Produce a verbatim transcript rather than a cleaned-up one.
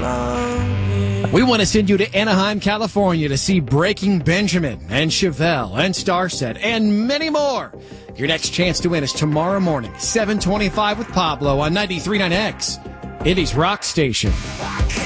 We want to send you to Anaheim, California to see Breaking Benjamin and Chevelle and Starset and many more. Your next chance to win is tomorrow morning, seven twenty-five with Pablo on ninety-three point nine X, Indy's Rock Station.